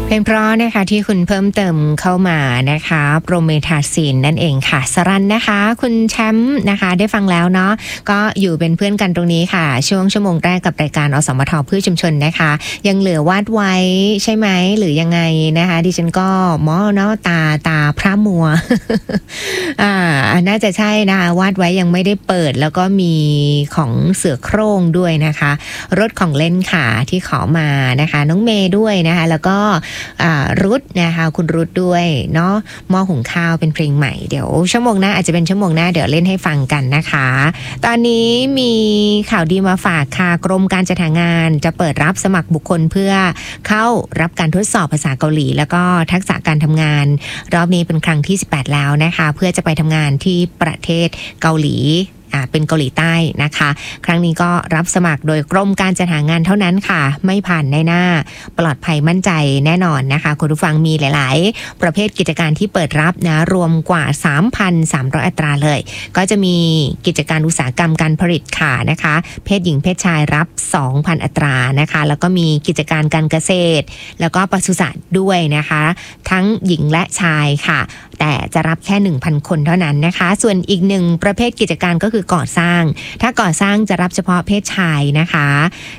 เพลงเพราะนะคะที่คุณเพิ่มเติมเข้ามานะคะโปรเมทาซินนั่นเองค่ะสรันนะคะคุณแชมป์นะคะได้ฟังแล้วเนาะก็อยู่เป็นเพื่อนกันตรงนี้ค่ะช่วงชั่วโมงแรกกับรายการอสมทเพื่อชุมชนนะคะยังเหลือวาดไว้ใช่ไหมหรือยังไงนะคะดิฉันก็มอเนาะตาพระมัว น่าจะใช่นะคะวาดไว้ยังไม่ได้เปิดแล้วก็มีของเสือโคร่งด้วยนะคะรถของเล่นค่ะที่ขอมานะคะน้องเมย์ด้วยนะคะแล้วก็รุดนะคะคุณรุดด้วยเนาะหม้อหุงข้าวเป็นเพลงใหม่เดี๋ยวชั่วโมงหน้าอาจจะเป็นชั่วโมงหน้าเดี๋ยวเล่นให้ฟังกันนะคะตอนนี้มีข่าวดีมาฝากค่ะกรมการจัดหางานจะเปิดรับสมัครบุคคลเพื่อเข้ารับการทดสอบภาษาเกาหลีแล้วก็ทักษะการทำงานรอบนี้เป็นครั้งที่18แล้วนะคะเพื่อจะไปทำงานที่ประเทศเกาหลีเป็นเกาหลีใต้นะคะครั้งนี้ก็รับสมัครโดยกรมการจัดหางานเท่านั้นค่ะไม่ผ่านในหน้าปลอดภัยมั่นใจแน่นอนนะคะคุณผู้ฟังมีหลายๆประเภทกิจการที่เปิดรับนะรวมกว่า 3,300 อัตราเลยก็จะมีกิจการอุตสาหกรรมการผลิตค่ะนะคะเพศหญิงเพศชายรับ 2,000 อัตรานะคะแล้วก็มีกิจการการเกษตรแล้วก็ปศุสัตว์ด้วยนะคะทั้งหญิงและชายค่ะแต่จะรับแค่ 1,000 คนเท่านั้นนะคะส่วนอีกหนึ่งประเภทกิจการก็คือก่อสร้างถ้าก่อสร้างจะรับเฉพาะเพศชายนะคะ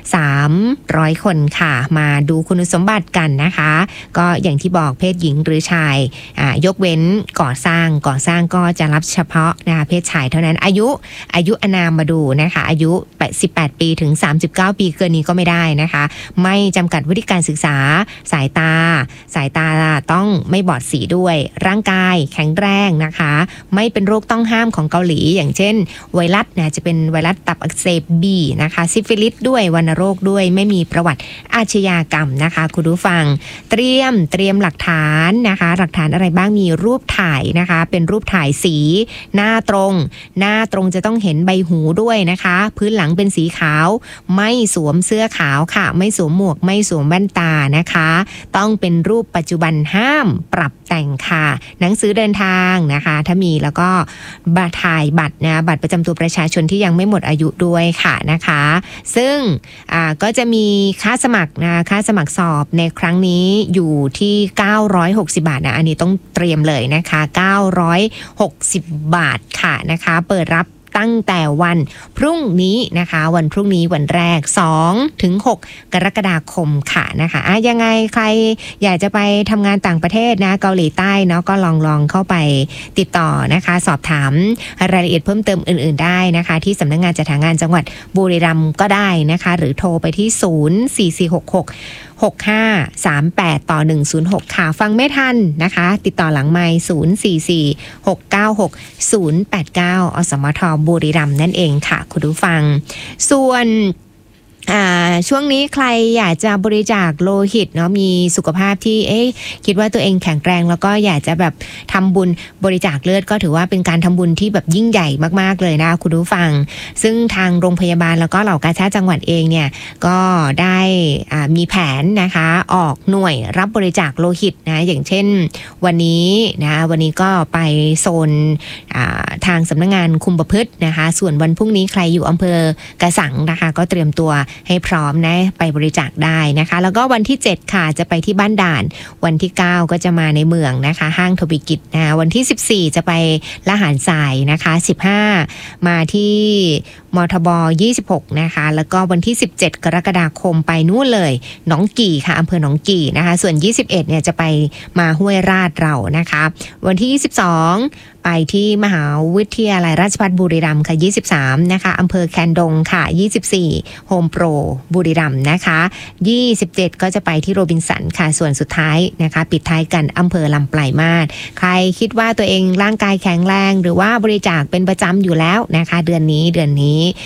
300 คนค่ะมาดูคุณสมบัติกันนะคะก็อย่างที่บอกเพศหญิงหรือชายยกเว้นก่อสร้างก็จะรับเฉพาะนะคะเพศชายเท่านั้นอายุอานามมาดูนะคะอายุ18ปีถึง39ปีเกินนี้ก็ไม่ได้นะคะไม่จำกัดวุฒิการศึกษาสายตาต้องไม่บอดสีด้วยร่างกายแข็งแรงนะคะไม่เป็นโรคต้องห้ามของเกาหลีอย่างเช่นไวรัสนะจะเป็นไวรัสตับอักเสบบีนะคะซิฟิลิสด้วยวัณโรคด้วยไม่มีประวัติอาชญากรรมนะคะคุณผู้ฟังเตรียมหลักฐานนะคะหลักฐานอะไรบ้างมีรูปถ่ายนะคะเป็นรูปถ่ายสีหน้าตรงจะต้องเห็นใบหูด้วยนะคะพื้นหลังเป็นสีขาวไม่สวมเสื้อขาวค่ะไม่สวมหมวกไม่สวมแว่นตานะคะต้องเป็นรูปปัจจุบันห้ามปรับแต่งค่ะหนังสือเดินทางนะคะถ้ามีแล้วก็ถ่ายบัตรนะบัตรประจำตัวประชาชนที่ยังไม่หมดอายุด้วยค่ะนะคะซึ่งก็จะมีค่าสมัครสอบในครั้งนี้อยู่ที่960 บาทนะอันนี้ต้องเตรียมเลยนะคะ960 บาทค่ะนะคะเปิดรับตั้งแต่วันพรุ่งนี้นะคะวันพรุ่งนี้วันแรก2 ถึง 6 กรกฎาคมค่ะนะคะยังไงใครอยากจะไปทำงานต่างประเทศนะเกาหลีใต้เนาะก็ลองเข้าไปติดต่อนะคะสอบถามรายละเอียดเพิ่มเติมอื่นๆได้นะคะที่สำนักงานจัดหางานจังหวัดบุรีรัมย์ก็ได้นะคะหรือโทรไปที่044666538ต่อ106ค่ะฟังไม่ทันนะคะติดต่อหลังไมค์044696089อสมทบุรีรัมย์นั่นเองค่ะคุณผู้ฟังส่วนช่วงนี้ใครอยากจะบริจาคโลหิตเนาะมีสุขภาพที่คิดว่าตัวเองแข็งแรงแล้วก็อยากจะแบบทำบุญบริจาคเลือดก็ถือว่าเป็นการทำบุญที่แบบยิ่งใหญ่มากๆเลยนะคุณผู้ฟังซึ่งทางโรงพยาบาลแล้วก็เหล่ากาชาดจังหวัดเองเนี่ยก็ได้มีแผนนะคะออกหน่วยรับบริจาคโลหิตนะอย่างเช่นวันนี้ก็ไปโซนทางสำนักงานคุมประพฤตินะคะส่วนวันพรุ่งนี้ใครอยู่อำเภอกระสังนะคะก็เตรียมตัวให้พร้อมนะไปบริจาคได้นะคะแล้วก็วันที่7ค่ะจะไปที่บ้านด่านวันที่9ก็จะมาในเมืองนะคะห้างทวีกิจนะวันที่14จะไปละหารทรายนะคะ15มาที่มทบ26นะคะแล้วก็วันที่17กรกฎาคมไปนู่นเลยหนองกี่ค่ะอำเภอหนองกี่นะคะส่วน21เนี่ยจะไปมาห้วยราชเรานะคะวันที่22ไปที่มหาวิทยาลัยราชภัฏบุรีรัมย์ค่ะ23นะคะอำเภอแคนดงค่ะ24โฮมโปรบุรีรัมย์นะคะ27ก็จะไปที่โรบินสันค่ะส่วนสุดท้ายนะคะปิดท้ายกันอำเภอลำปลายมาศใครคิดว่าตัวเองร่างกายแข็งแรงหรือว่าบริจาคเป็นประจำอยู่แล้วนะคะเดือนนี้